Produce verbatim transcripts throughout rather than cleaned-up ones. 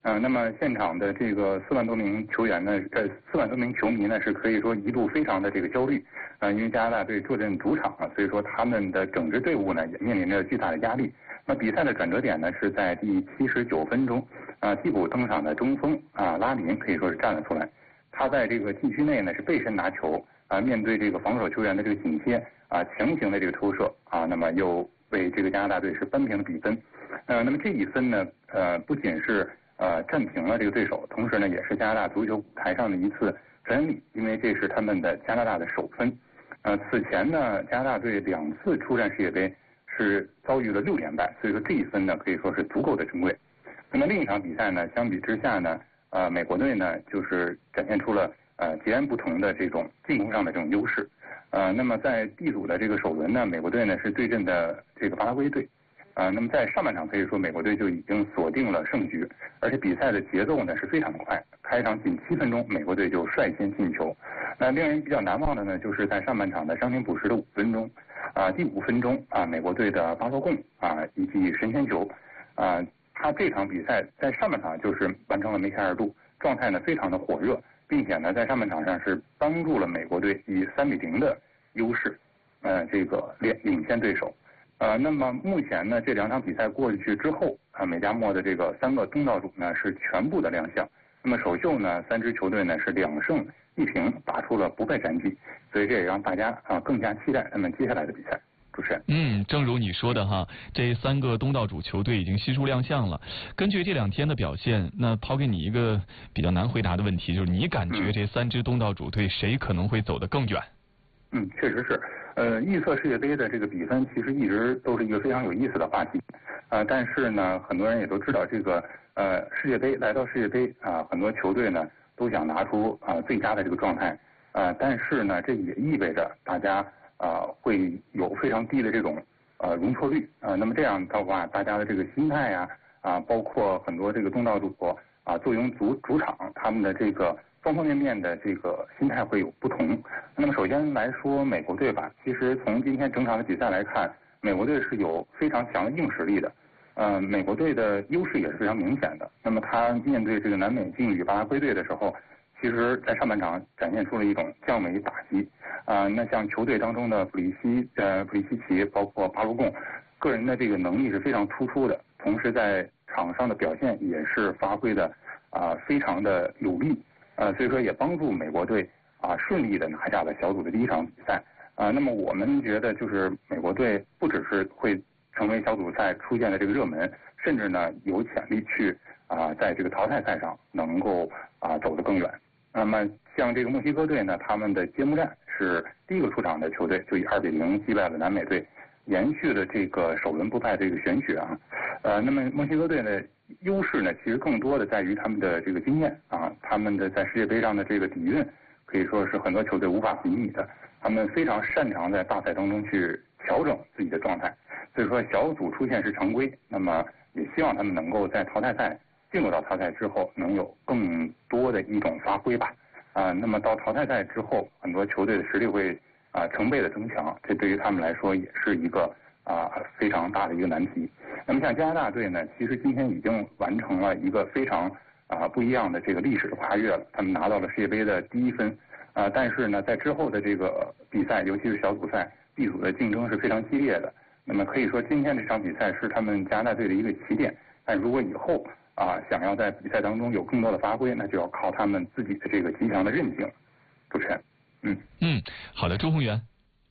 呃，那么现场的这个四万多名球员呢，呃，四万多名球迷呢，是可以说一度非常的这个焦虑，啊、呃，因为加拿大队坐镇主场啊，所以说他们的整支队伍呢也面临着巨大的压力。那比赛的转折点呢是在第七十九分钟，啊、呃，替补登场的中锋啊、呃、拉林可以说是站了出来，他在这个禁区内呢是背身拿球啊、呃，面对这个防守球员的这个紧贴啊、呃，强行的这个抽射啊，那么又为这个加拿大队是扳平了比分。呃，那么这一分呢，呃，不仅是呃，战平了这个对手，同时呢，也是加拿大足球舞台上的一次专利，因为这是他们的加拿大的首分。呃，此前呢，加拿大队两次出战世界杯是遭遇了六连败，所以说这一分呢，可以说是足够的珍贵。那么另一场比赛呢，相比之下呢，呃，美国队呢就是展现出了呃截然不同的这种进攻上的这种优势。呃，那么在 D 组的这个首轮呢，美国队呢是对阵的这个巴拉圭队。啊、呃，那么在上半场可以说美国队就已经锁定了胜局，而且比赛的节奏呢是非常的快，开场仅七分钟，美国队就率先进球。那令人比较难忘的呢，就是在上半场的伤停补时的五分钟，啊、呃，第五分钟啊、呃，美国队的巴洛贡啊一记神仙球，啊、呃，他这场比赛在上半场就是完成了梅开二度，状态呢非常的火热，并且呢在上半场上是帮助了美国队以三比零的优势，呃，这个领领先对手。呃，那么目前呢，这两场比赛过去之后，啊，美加墨的这个三个东道主呢是全部的亮相。那么首秀呢，三支球队呢是两胜一平，打出了不败战绩，所以这也让大家啊更加期待他们接下来的比赛。主持人， 嗯，正如你说的哈，这三个东道主球队已经悉数亮相了。根据这两天的表现，那抛给你一个比较难回答的问题，就是你感觉这三支东道主队谁可能会走得更远？ 嗯，确实是。呃，预测世界杯的这个比分其实一直都是一个非常有意思的话题，呃，但是呢，很多人也都知道这个呃世界杯来到世界杯啊、呃，很多球队呢都想拿出啊、呃、最佳的这个状态，啊、呃，但是呢，这也意味着大家啊、呃、会有非常低的这种呃容错率啊、呃，那么这样的话，大家的这个心态呀啊、呃，包括很多这个东道主啊、呃、作为主主场，他们的这个方方面面的这个心态会有不同。那么首先来说美国队吧，其实从今天整场的比赛来看，美国队是有非常强的硬实力的。呃，美国队的优势也是非常明显的。那么他面对这个南美劲旅巴拉圭队的时候，其实在上半场展现出了一种降维打击。啊、呃，那像球队当中的普利西呃普利西奇，包括巴洛贡，个人的这个能力是非常突出的，同时在场上的表现也是发挥的啊、呃、非常的有力。呃，所以说也帮助美国队啊顺利的拿下了小组的第一场比赛啊。那么我们觉得就是美国队不只是会成为小组赛出现的这个热门，甚至呢有潜力去啊在这个淘汰赛上能够啊走得更远。那么像这个墨西哥队呢，他们的揭幕战是第一个出场的球队，就以二比零击败了南美队，延续了这个首轮不败这个玄学啊。呃，那么墨西哥队的优势呢，其实更多的在于他们的这个经验啊，他们的在世界杯上的这个底蕴，可以说是很多球队无法比拟的。他们非常擅长在大赛当中去调整自己的状态，所以说小组出线是常规。那么也希望他们能够在淘汰赛进入到淘汰之后，能有更多的一种发挥吧。啊，那么到淘汰赛之后，很多球队的实力会啊成倍的增强，这对于他们来说也是一个啊非常大的一个难题。那么像加拿大队呢，其实今天已经完成了一个非常啊不一样的这个历史的跨越了，他们拿到了世界杯的第一分啊，但是呢，在之后的这个比赛，尤其是小组赛 B 组的竞争是非常激烈的。那么可以说，今天这场比赛是他们加拿大队的一个起点，但如果以后啊想要在比赛当中有更多的发挥，那就要靠他们自己的这个极强的韧性。主持人，嗯嗯，好的，周宏源。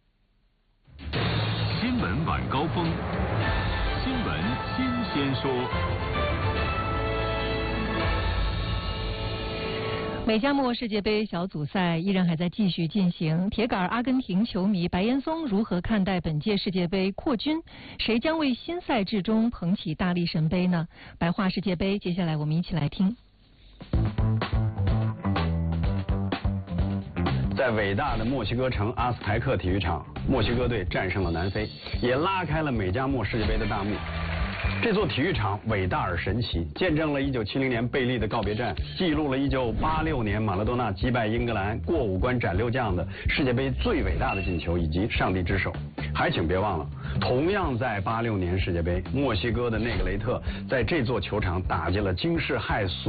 新闻晚高峰，新闻新鲜说。 美加墨世界杯小组赛依然还在继续进行，铁杆阿根廷球迷白岩松如何看待本届世界杯扩军？谁将为新赛制中捧起大力神杯呢？白话世界杯，接下来我们一起来听。 在伟大的墨西哥城阿斯台克体育场，墨西哥队战胜了南非，也拉开了美加墨世界杯的大幕。这座体育场伟大而神奇，见证了一九七零年贝利的告别战，记录了一九八六年马拉多纳击败英格兰过五关斩六将的世界杯最伟大的进球以及上帝之手。 还请别忘了，同样在八六年世界杯，墨西哥的内格雷特在这座球场打进了惊世骇俗